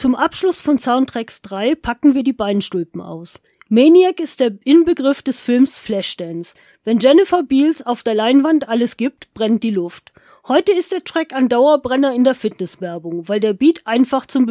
Zum Abschluss von Soundtracks 3 packen wir die Beinstulpen aus. Maniac ist der Inbegriff des Films Flashdance. Wenn Jennifer Beals auf der Leinwand alles gibt, brennt die Luft. Heute ist der Track ein Dauerbrenner in der Fitnesswerbung, weil der Beat einfach zum